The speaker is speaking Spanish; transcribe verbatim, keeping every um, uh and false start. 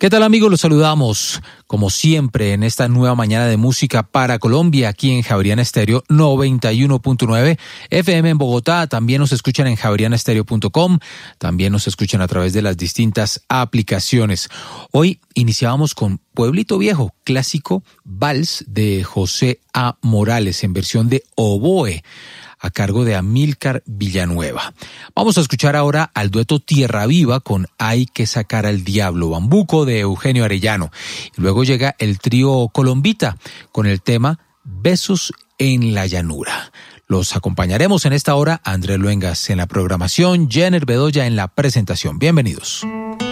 ¿Qué tal, amigos? Los saludamos, como siempre, en esta nueva mañana de música para Colombia, aquí en Javeriana Estéreo noventa y uno punto nueve F M en Bogotá. También nos escuchan en javeriana estéreo punto com, también nos escuchan a través de las distintas aplicaciones. Hoy iniciábamos con Pueblito Viejo, clásico vals de José A. Morales, en versión de oboe, a cargo de Amílcar Villanueva. Vamos a escuchar ahora al dueto Tierra Viva con Hay que sacar al diablo, Bambuco, de Eugenio Arellano. Y luego llega el trío Colombita con el tema Besos en la Llanura. Los acompañaremos en esta hora, Andrés Luengas en la programación, Jenner Bedoya en la presentación. Bienvenidos.